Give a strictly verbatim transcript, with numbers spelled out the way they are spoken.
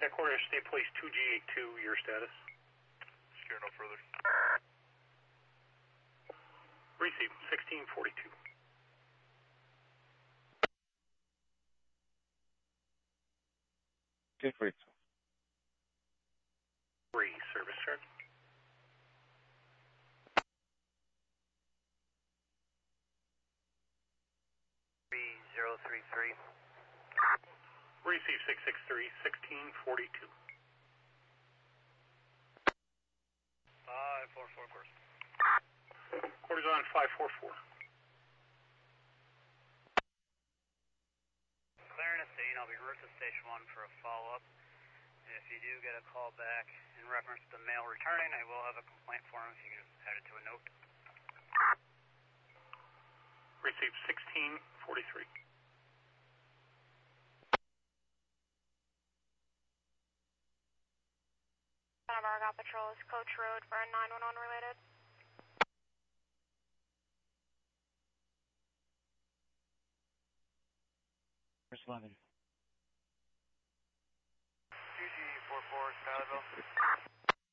Headquarters, State Police two G eighty-two, your status? Secure no further. Receive, sixteen forty-two. Two forty-two. Three, service charge. three zero three three. Receive, six six three, sixteen forty-two. five four four, course. Quarters on five four four. Clearing a scene, I'll be route to station one for a follow-up. If you do get a call back in reference to the mail returning, I will have a complaint form if you can just add it to a note. Receive, sixteen forty-three. Santa Barbara Patrol is Coach Road for a nine one one related. First eleven. two G four four, Skylerville.